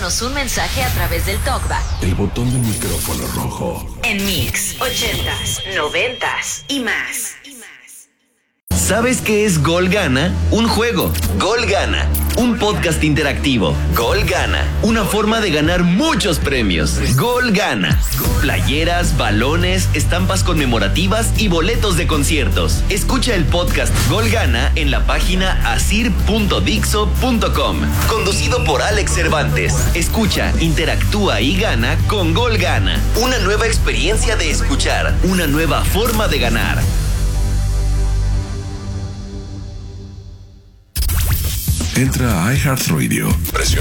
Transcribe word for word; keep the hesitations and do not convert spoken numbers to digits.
Mándanos un mensaje a través del TalkBack. El botón del micrófono rojo. En Mix, ochentas, noventas y más. ¿Sabes qué es Gol Gana? Un juego. Gol Gana. Un podcast interactivo. Gol Gana. Una forma de ganar muchos premios. Gol Gana. Playeras, balones, estampas conmemorativas y boletos de conciertos. Escucha el podcast Gol Gana en la página asir punto dixo punto com. Conducido por Alex Cervantes. Escucha, interactúa y gana con Gol Gana. Una nueva experiencia de escuchar. Una nueva forma de ganar. Entra a iHeartRadio, presiona